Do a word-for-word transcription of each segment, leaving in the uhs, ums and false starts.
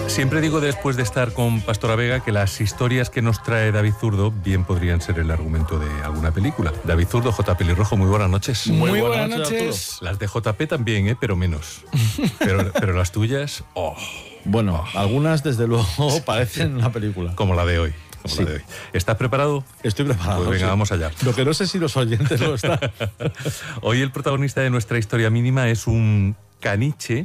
Siempre digo después de estar con Pastora Vega que las historias que nos trae David Zurdo bien podrían ser el argumento de alguna película. David Zurdo, J. Pelirrojo, muy buenas noches. Muy, muy buenas, buenas noches. noches. Las de J P también, ¿eh? Pero menos. Pero, pero las tuyas, oh. Bueno, oh. algunas desde luego parecen una película. Como la de hoy. Como sí. la de hoy. ¿Estás preparado? Estoy preparado. Pues venga, sí. vamos allá. Lo que no sé si los oyentes lo están. Hoy el protagonista de nuestra historia mínima es un caniche.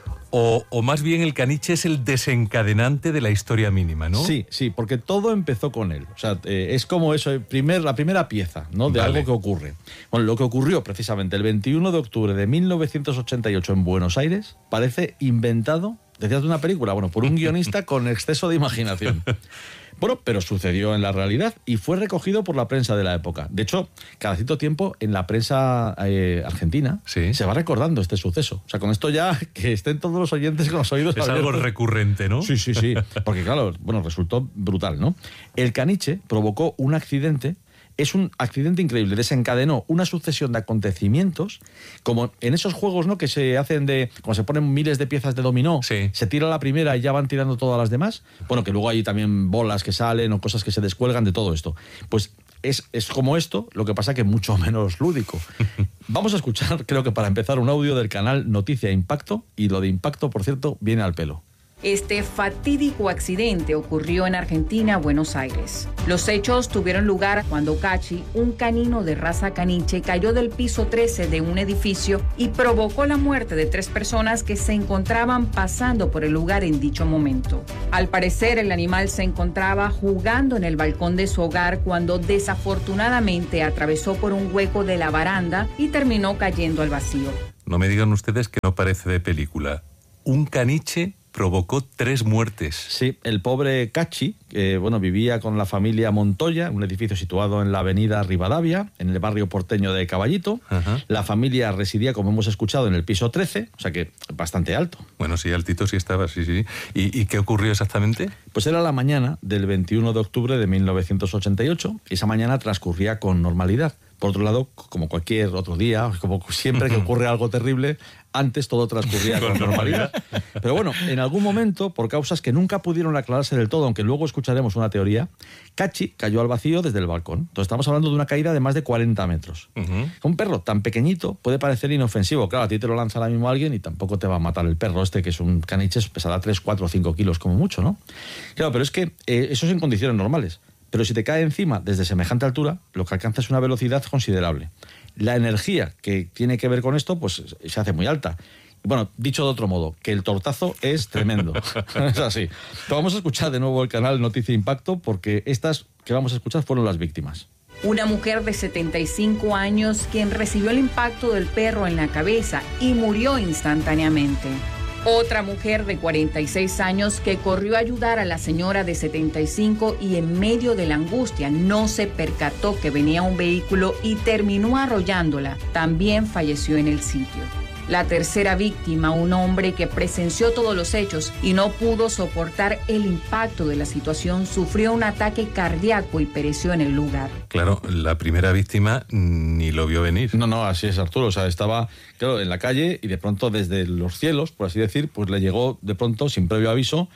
O, o más bien el caniche es el desencadenante de la historia mínima, ¿no? Sí, sí, porque todo empezó con él. O sea, eh, es como eso, el primer, la primera pieza, ¿no? De vale. algo que ocurre. Bueno, lo que ocurrió precisamente el veintiuno de octubre de mil novecientos ochenta y ocho en Buenos Aires parece inventado, decías de una película, bueno, por un guionista con exceso de imaginación. Bueno, pero sucedió en la realidad y fue recogido por la prensa de la época. De hecho, cada cierto tiempo en la prensa eh, argentina ¿Sí? se va recordando este suceso. O sea, con esto ya que estén todos los oyentes con los oídos Es abiertos. algo recurrente, ¿no? Sí, sí, sí. Porque claro, bueno, resultó brutal, ¿no? El caniche provocó un accidente. Es un accidente increíble, desencadenó una sucesión de acontecimientos, como en esos juegos, ¿no?, que se hacen de, como se ponen miles de piezas de dominó, sí. se tira la primera y ya van tirando todas las demás. Bueno, que luego hay también bolas que salen o cosas que se descuelgan de todo esto. Pues es, es como esto, lo que pasa que mucho menos lúdico. Vamos a escuchar, creo que para empezar, un audio del canal Noticia Impacto, y lo de Impacto, por cierto, viene al pelo. Este fatídico accidente ocurrió en Argentina, Buenos Aires. Los hechos tuvieron lugar cuando Cachi, un canino de raza caniche, cayó del piso trece de un edificio y provocó la muerte de tres personas que se encontraban pasando por el lugar en dicho momento. Al parecer, el animal se encontraba jugando en el balcón de su hogar cuando desafortunadamente atravesó por un hueco de la baranda y terminó cayendo al vacío. No me digan ustedes que no parece de película. Un caniche provocó tres muertes. Sí, el pobre Cachi, que bueno, vivía con la familia Montoya, un edificio situado en la avenida Rivadavia, en el barrio porteño de Caballito. Ajá. La familia residía, como hemos escuchado, en el piso trece, o sea que bastante alto. Bueno, sí, altito sí estaba, sí, sí. ¿Y, y qué ocurrió exactamente? Pues era la mañana del veintiuno de octubre de mil novecientos ochenta y ocho, y esa mañana transcurría con normalidad. Por otro lado, como cualquier otro día, como siempre que ocurre algo terrible, antes todo transcurría con normalidad. Pero bueno, en algún momento, por causas que nunca pudieron aclararse del todo, aunque luego escucharemos una teoría, Cachi cayó al vacío desde el balcón. Entonces estamos hablando de una caída de más de cuarenta metros. Uh-huh. Un perro tan pequeñito puede parecer inofensivo. Claro, a ti te lo lanza ahora mismo alguien y tampoco te va a matar el perro este, que es un caniche, pesará tres, cuatro o cinco kilos como mucho, ¿no? Claro, pero es que eh, eso es en condiciones normales. Pero si te cae encima desde semejante altura, lo que alcanza es una velocidad considerable. La energía que tiene que ver con esto, pues se hace muy alta. Bueno, dicho de otro modo, que el tortazo es tremendo. Es así. Vamos a escuchar de nuevo el canal Noticia Impacto, porque estas que vamos a escuchar fueron las víctimas. Una mujer de setenta y cinco años quien recibió el impacto del perro en la cabeza y murió instantáneamente. Otra mujer de cuarenta y seis años que corrió a ayudar a la señora de setenta y cinco y en medio de la angustia no se percató que venía un vehículo y terminó arrollándola. También falleció en el sitio. La tercera víctima, un hombre que presenció todos los hechos y no pudo soportar el impacto de la situación, sufrió un ataque cardíaco y pereció en el lugar. Claro, la primera víctima ni lo vio venir. No, no, así es, Arturo. O sea, estaba, claro, en la calle y de pronto desde los cielos, por así decir, pues le llegó de pronto, sin previo aviso,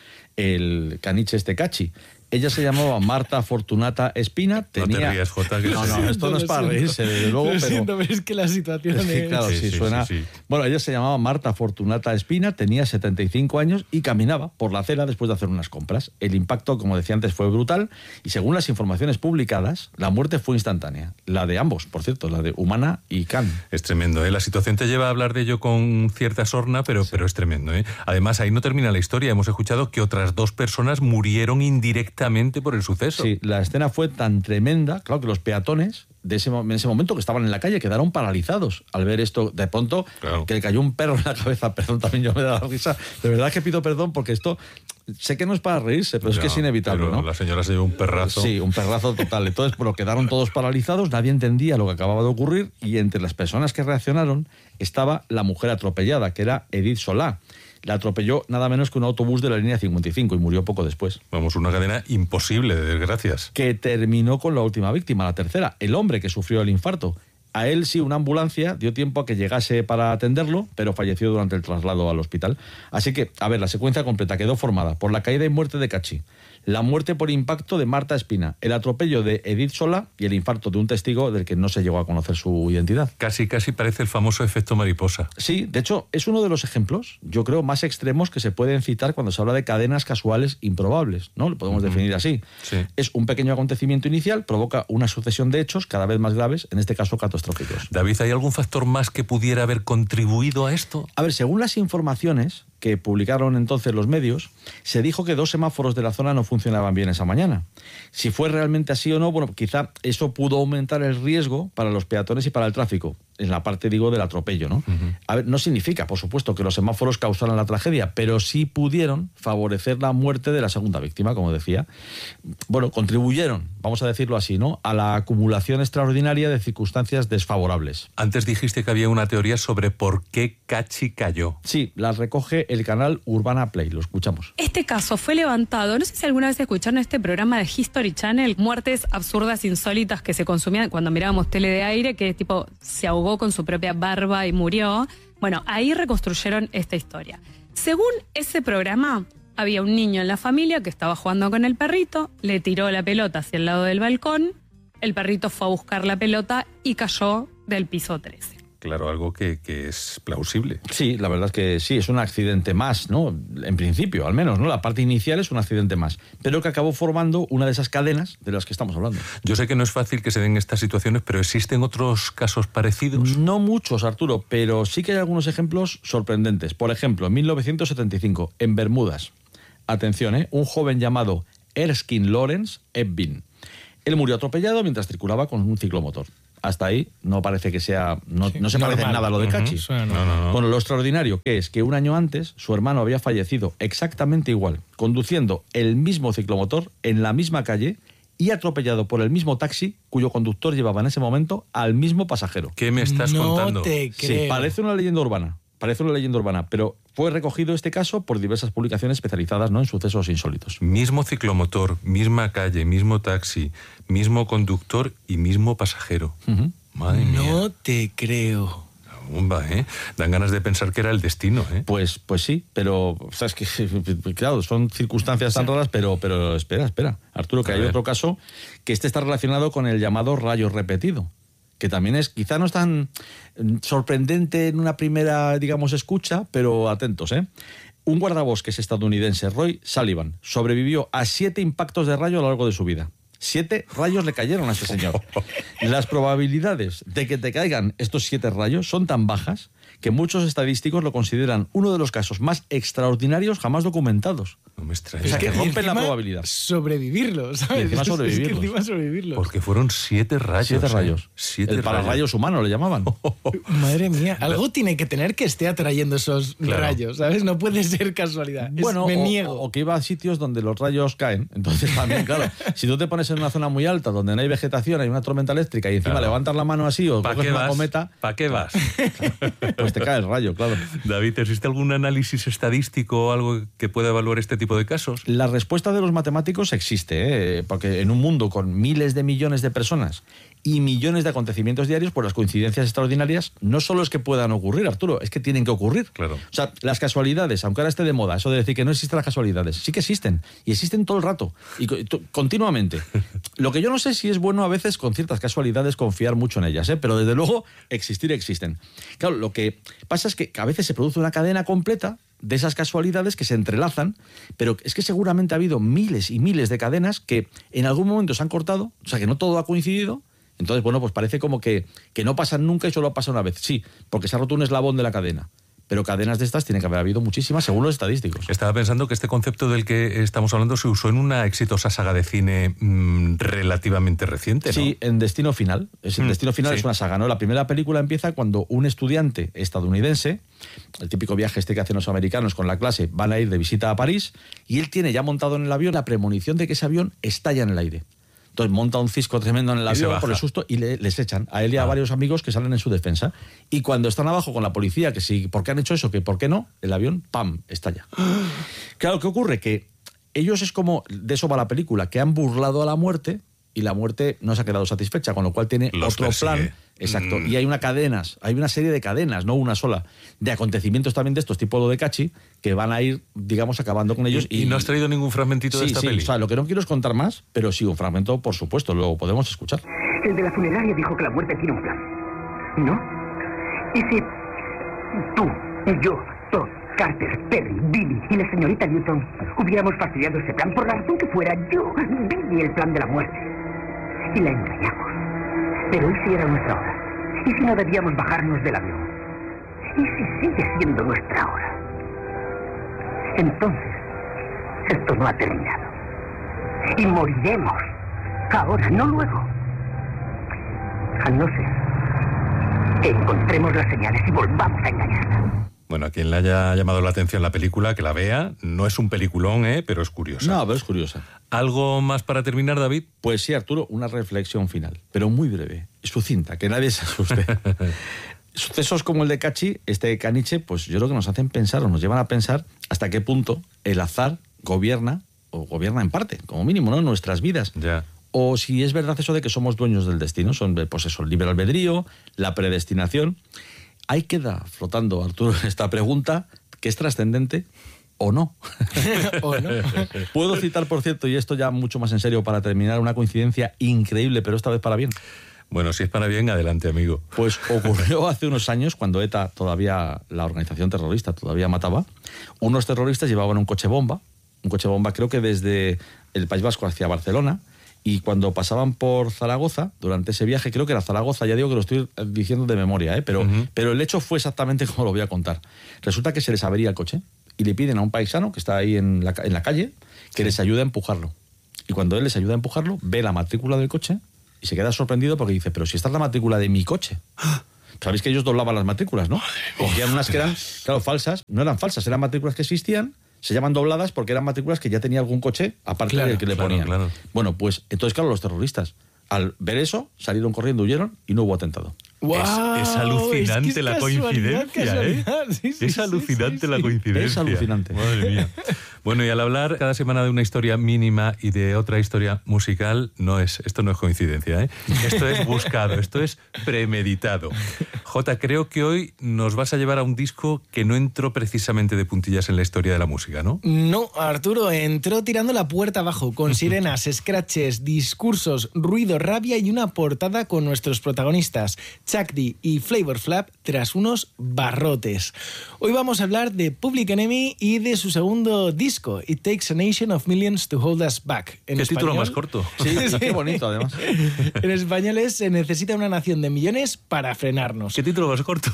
el caniche este Cachi. Ella se llamaba Marta Fortunata Espina. Tenía... No te rías, Jota. Que no, no, esto no es para reírse, desde luego. Lo pero... siento, pero es que la situación es... Que, es... claro, sí, sí, sí, suena... Sí, sí. Bueno, ella se llamaba Marta Fortunata Espina, tenía setenta y cinco años y caminaba por la acera después de hacer unas compras. El impacto, como decía antes, fue brutal y según las informaciones publicadas, la muerte fue instantánea. La de ambos, por cierto, la de Humana y Can. Es tremendo, ¿eh? La situación te lleva a hablar de ello con cierta sorna, pero, sí. pero es tremendo, ¿eh? Además, ahí no termina la historia. Hemos escuchado que otras dos personas murieron indirectamente por el suceso. Sí, la escena fue tan tremenda, claro, que los peatones de ese, en ese momento que estaban en la calle quedaron paralizados al ver esto. De pronto, claro. que le cayó un perro en la cabeza. Perdón, también yo me da la risa. De verdad que pido perdón porque esto, sé que no es para reírse, pero ya, es que es inevitable, pero ¿no? La señora se dio un perrazo. Sí, un perrazo total. Entonces, bueno, quedaron todos paralizados, nadie entendía lo que acababa de ocurrir y entre las personas que reaccionaron estaba la mujer atropellada, que era Edith Solá. La atropelló nada menos que un autobús de la línea cincuenta y cinco y murió poco después. Vamos, una cadena imposible de desgracias. Que terminó con la última víctima, la tercera, el hombre que sufrió el infarto. A él sí, una ambulancia dio tiempo a que llegase para atenderlo, pero falleció durante el traslado al hospital. Así que, a ver, la secuencia completa quedó formada por la caída y muerte de Cachi, la muerte por impacto de Marta Espina, el atropello de Edith Solá y el infarto de un testigo del que no se llegó a conocer su identidad. Casi, casi parece el famoso efecto mariposa. Sí, de hecho, es uno de los ejemplos, yo creo, más extremos que se pueden citar cuando se habla de cadenas casuales improbables, ¿no? Lo podemos uh-huh. definir así. Sí. Es un pequeño acontecimiento inicial, provoca una sucesión de hechos cada vez más graves, en este caso catastróficos. David, ¿hay algún factor más que pudiera haber contribuido a esto? A ver, según las informaciones que publicaron entonces los medios, se dijo que dos semáforos de la zona no funcionaban bien esa mañana. Si fue realmente así o no, bueno, quizá eso pudo aumentar el riesgo para los peatones y para el tráfico, en la parte, digo, del atropello, ¿no? Uh-huh. A ver, no significa, por supuesto, que los semáforos causaran la tragedia, pero sí pudieron favorecer la muerte de la segunda víctima, como decía. Bueno, contribuyeron, vamos a decirlo así, ¿no?, a la acumulación extraordinaria de circunstancias desfavorables. Antes dijiste que había una teoría sobre por qué Cachi cayó. Sí, la recoge el canal Urbana Play, lo escuchamos. Este caso fue levantado, no sé si alguna vez escucharon este programa de History Channel, muertes absurdas, insólitas que se consumían cuando mirábamos tele de aire, que tipo se ahogó con su propia barba y murió. Bueno, ahí reconstruyeron esta historia. Según ese programa, había un niño en la familia que estaba jugando con el perrito, le tiró la pelota hacia el lado del balcón, el perrito fue a buscar la pelota y cayó del piso trece. Claro, algo que, que es plausible. Sí, la verdad es que sí, es un accidente más, ¿no? En principio, al menos, ¿no? La parte inicial es un accidente más, pero que acabó formando una de esas cadenas de las que estamos hablando. Yo sé que no es fácil que se den estas situaciones, pero ¿existen otros casos parecidos? No muchos, Arturo, pero sí que hay algunos ejemplos sorprendentes. Por ejemplo, en mil novecientos setenta y cinco, en Bermudas. Atención, ¿eh? Un joven llamado Erskine Lawrence Ebbin. Él murió atropellado mientras circulaba con un ciclomotor. Hasta ahí no parece que sea... No, sí, no se normal. Parece en nada a lo de Cachi. Uh-huh. no, no, no. Bueno, lo extraordinario que es que un año antes su hermano había fallecido exactamente igual, conduciendo el mismo ciclomotor en la misma calle y atropellado por el mismo taxi cuyo conductor llevaba en ese momento al mismo pasajero. ¿Qué me estás no contando? Te creo. Sí, parece una leyenda urbana. Parece una leyenda urbana, pero fue recogido este caso por diversas publicaciones especializadas, ¿no?, en sucesos insólitos. Mismo ciclomotor, misma calle, mismo taxi, mismo conductor y mismo pasajero. Uh-huh. Madre mía. No te creo. Bomba, ¿eh? Dan ganas de pensar que era el destino, ¿eh? Pues, pues sí, pero sabes que claro, son circunstancias tan raras, pero, pero espera, espera, Arturo, que A hay ver. otro caso que este está relacionado con el llamado rayo repetido, que también es, quizá no es tan sorprendente en una primera, digamos, escucha, pero atentos, ¿eh? Un guardabosques estadounidense, Roy Sullivan, sobrevivió a siete impactos de rayo a lo largo de su vida. Siete rayos le cayeron a este señor. Las probabilidades de que te caigan estos siete rayos son tan bajas que muchos estadísticos lo consideran uno de los casos más extraordinarios jamás documentados. No me extraña. O sea, que y rompen la encima probabilidad. Sobrevivirlos, ¿sabes? Y encima sobrevivirlos. Es que encima sobrevivirlos. Porque fueron siete rayos. Siete ¿eh? rayos. Siete el pararrayos humano le llamaban. Madre mía, algo tiene que tener que esté atrayendo esos Claro. rayos, ¿sabes? No puede ser casualidad. Es- Bueno, me o, niego. o que iba a sitios donde los rayos caen. Entonces también, claro, si tú te pones en una zona muy alta donde no hay vegetación, hay una tormenta eléctrica y encima Claro. levantas la mano así o ¿Para coges qué una vas? cometa, ¿Para qué vas? pues te cae el rayo, claro. David, ¿existe algún análisis estadístico o algo que pueda evaluar este tipo de casos? La respuesta de los matemáticos existe, ¿eh? Porque en un mundo con miles de millones de personas y millones de acontecimientos diarios, pues las coincidencias extraordinarias no solo es que puedan ocurrir, Arturo, es que tienen que ocurrir. Claro. O sea, las casualidades, aunque ahora esté de moda, eso de decir que no existen las casualidades, sí que existen, y existen todo el rato, y co- to- continuamente. Lo que yo no sé si es bueno a veces con ciertas casualidades confiar mucho en ellas, ¿eh? Pero desde luego existir existen. Claro, lo que pasa es que a veces se produce una cadena completa de esas casualidades que se entrelazan, pero es que seguramente ha habido miles y miles de cadenas que en algún momento se han cortado, o sea que no todo ha coincidido. Entonces, bueno, pues parece como que, que no pasan nunca y solo pasa una vez. Sí, porque se ha roto un eslabón de la cadena. Pero cadenas de estas tiene que haber habido muchísimas, según los estadísticos. Estaba pensando que este concepto del que estamos hablando se usó en una exitosa saga de cine mmm, relativamente reciente, ¿no? Sí, en Destino Final. Es, el Mm, Destino Final sí. es una saga, ¿no? La primera película empieza cuando un estudiante estadounidense, el típico viaje este que hacen los americanos con la clase, van a ir de visita a París y él tiene ya montado en el avión la premonición de que ese avión estalla en el aire. Entonces monta un cisco tremendo en el Y se avión baja. por el susto y le- les echan a él y a Ah. varios amigos que salen en su defensa. Y cuando están abajo con la policía, que si, ¿por qué han hecho eso? Que ¿por qué no? El avión, ¡pam!, estalla. Claro, ¿qué ocurre? Que ellos es como, de eso va la película, que han burlado a la muerte y la muerte no se ha quedado satisfecha, con lo cual tiene Los otro persigue. plan. Exacto. Mm. Y hay una cadenas, hay una serie de cadenas, no una sola, de acontecimientos también de estos, tipo lo de Cachi, que van a ir, digamos, acabando con ellos. ¿Y, y no has traído ningún fragmentito sí, de esta sí, peli? O sea, lo que no quiero es contar más, pero sí, un fragmento, por supuesto, lo podemos escuchar. El de la funeraria dijo que la muerte tiene un plan, ¿no? Y si tú, yo, Todd, Carter, Perry, Billy y la señorita Newton hubiéramos fastidiado ese plan por la razón que fuera, yo, Billy, el plan de la muerte, y la engañamos. Pero ¿y si era nuestra hora? ¿Y si no debíamos bajarnos del avión? ¿Y si sigue siendo nuestra hora? Entonces, esto no ha terminado. Y moriremos. Ahora, no luego. A no ser que encontremos las señales y volvamos a engañarla. Bueno, a quien le haya llamado la atención la película, que la vea. No es un peliculón, ¿eh? Pero es curiosa. No, pero es curiosa. ¿Algo más para terminar, David? Pues sí, Arturo, una reflexión final, pero muy breve, sucinta, que nadie se asuste. Sucesos como el de Cachi, este caniche, pues yo creo que nos hacen pensar o nos llevan a pensar hasta qué punto el azar gobierna, o gobierna en parte, como mínimo, ¿no?, nuestras vidas. Ya. O si es verdad eso de que somos dueños del destino, son, pues eso, el libre albedrío, la predestinación. Ahí queda flotando, Arturo, esta pregunta, que es trascendente o no. ¿O no? Puedo citar, por cierto, y esto ya mucho más en serio para terminar, una coincidencia increíble, pero esta vez para bien. Bueno, si es para bien, adelante, amigo. Pues ocurrió hace unos años, cuando ETA, todavía, la organización terrorista, todavía mataba, unos terroristas llevaban un coche bomba, un coche bomba creo que desde el País Vasco hacia Barcelona, y cuando pasaban por Zaragoza, durante ese viaje, creo que era Zaragoza, ya digo que lo estoy diciendo de memoria, ¿eh? pero, uh-huh. pero el hecho fue exactamente como lo voy a contar. Resulta que se les avería el coche y le piden a un paisano que está ahí en la, en la calle que sí. les ayude a empujarlo. Y cuando él les ayuda a empujarlo, ve la matrícula del coche y se queda sorprendido porque dice, pero si esta es la matrícula de mi coche. Sabéis que ellos doblaban las matrículas, ¿no? Cogían unas que eran, claro, falsas, no eran falsas, eran matrículas que existían, se llaman dobladas porque eran matrículas que ya tenía algún coche aparte claro, del que le claro, ponían. Claro. Bueno, pues entonces, claro, los terroristas, al ver eso, salieron corriendo, huyeron y no hubo atentado. Wow, es, es alucinante es que es la coincidencia, ¿eh? Sí, sí, es alucinante sí, sí, sí. la coincidencia. Es alucinante. Madre mía. Bueno, y al hablar cada semana de una historia mínima y de otra historia musical, no es, esto no es coincidencia, ¿eh? Esto es buscado, esto es premeditado. Jota, creo que hoy nos vas a llevar a un disco que no entró precisamente de puntillas en la historia de la música, ¿no? No, Arturo, entró tirando la puerta abajo, con sirenas, scratches, discursos, ruido, rabia y una portada con nuestros protagonistas, Chuck D y Flavor Flav, tras unos barrotes. Hoy vamos a hablar de Public Enemy y de su segundo disco, It Takes a Nation of Millions to Hold Us Back. En ¿Qué español, título más corto? Sí, sí, qué bonito, además. En español es Se necesita una nación de millones para frenarnos. ¿Qué título más corto?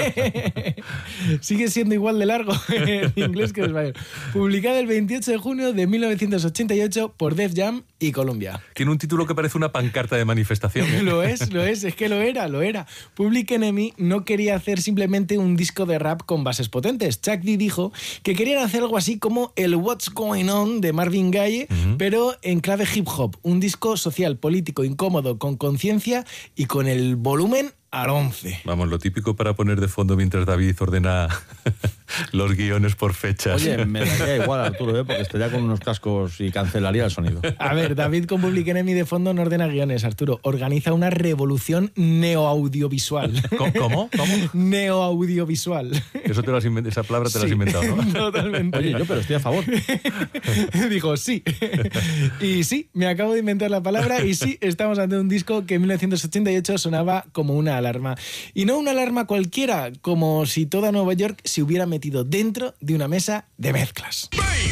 Sigue siendo igual de largo en inglés que en español. Publicado el veintiocho de junio de mil novecientos ochenta y ocho por Def Jam y Columbia. Tiene un título que parece una pancarta de manifestación, ¿eh? Lo es, lo es, es que lo era, lo era. Public Enemy no quería hacer simplemente un disco de rap con bases potentes. Chuck D dijo que querían hacer algo así como el What's Going On de Marvin Gaye, uh-huh. pero en clave hip hop. Un disco social, político, incómodo, con conciencia y con el volumen al once. Vamos, lo típico para poner de fondo mientras David ordena los guiones por fechas. Oye, me daría igual, Arturo, ¿eh? Porque estaría con unos cascos y cancelaría el sonido. A ver, David con Public Enemy de fondo no ordena guiones, Arturo. Organiza una revolución neoaudiovisual. ¿Cómo? ¿Cómo? Neoaudiovisual. Eso te lo has inventado, esa palabra te sí, la has inventado, ¿no? Totalmente. Oye, yo pero estoy a favor. Dijo, sí. Y sí, me acabo de inventar la palabra y sí, estamos ante un disco que en mil novecientos ochenta y ocho sonaba como una alarma. Y no una alarma cualquiera, como si toda Nueva York se hubiera metido dentro de una mesa de mezclas.